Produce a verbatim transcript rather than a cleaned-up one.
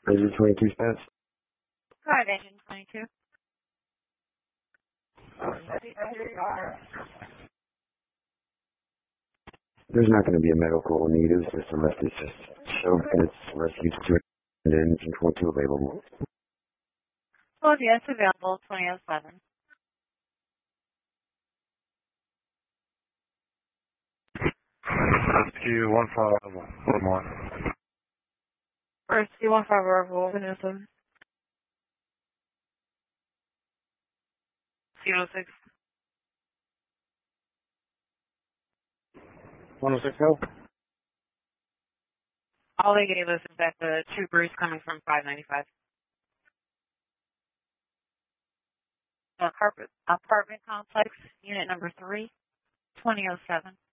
Engine twenty-two stats? Alright, engine twenty-two. There's not going to be a medical need. It was just unless it's just show that it's rescue to and engine twenty-two available. Well, yes, available, twenty oh seven. Rescue one five one one. Rescue one five organism. zero six. one oh six help? All they gave us is that the troopers coming from five ninety-five. Apartment, apartment complex, unit number three, twenty oh seven.